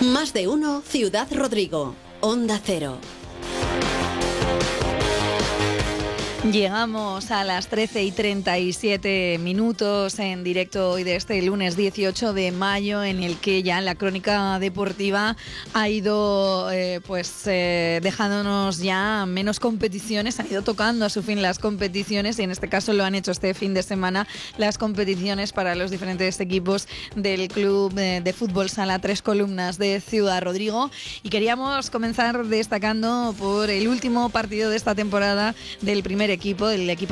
Más de uno, Ciudad Rodrigo. Onda Cero. Llegamos a las 13:37 en directo hoy de este lunes 18 de mayo, en el que ya la crónica deportiva ha ido dejándonos ya menos competiciones, han ido tocando a su fin las competiciones, y en este caso lo han hecho este fin de semana las competiciones para los diferentes equipos del club de fútbol sala Tres Columnas de Ciudad Rodrigo, y queríamos comenzar destacando por el último partido de esta temporada del primer equipo, del equipo